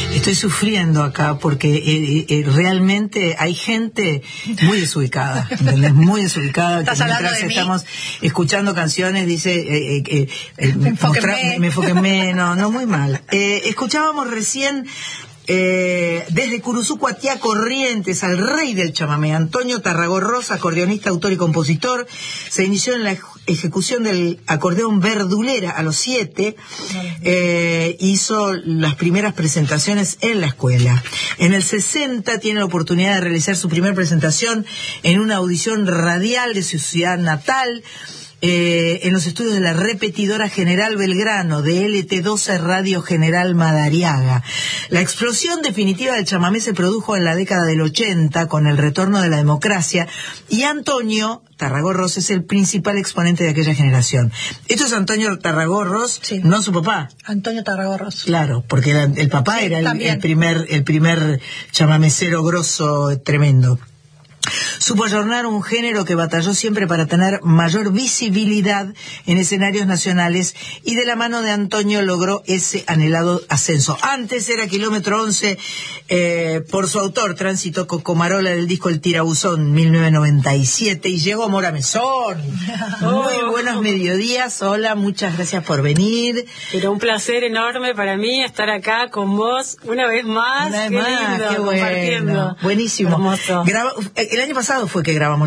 Estoy sufriendo acá porque realmente hay gente muy desubicada, ¿entendés? Muy desubicada. ¿Estás hablando de mí? Estamos escuchando canciones, dice... enfóquenme, no, muy mal. Escuchábamos recién... desde Curuzú, Cuatiá, Corrientes, al rey del chamamé, Antonio Tarragó Ross, acordeonista, autor y compositor. Se inició en la ejecución del acordeón verdulera a los 7, hizo las primeras presentaciones en la escuela. En el 60 tiene la oportunidad de realizar su primera presentación en una audición radial de su ciudad natal, en los estudios de la Repetidora General Belgrano, de LT12 Radio General Madariaga. La explosión definitiva del chamamé se produjo en la década del 80 con el retorno de la democracia, y Antonio Tarragó Ross es el principal exponente de aquella generación. Esto es Antonio Tarragó Ross, sí. No su papá. Antonio Tarragó Ross. Claro, porque el papá sí, era el primer chamamecero grosso, tremendo. Supo ayornar un género que batalló siempre para tener mayor visibilidad en escenarios nacionales, y de la mano de Antonio logró ese anhelado ascenso. Antes era Kilómetro 11, por su autor, Tránsito Cocomarola, del disco El Tirabuzón, 1997, y llegó Mora Mesón. Muy buenos mediodías, hola, muchas gracias por venir. Pero un placer enorme para mí estar acá con vos una vez más. Qué bueno, buenísimo. Hermoso. El año pasado fue que grabamos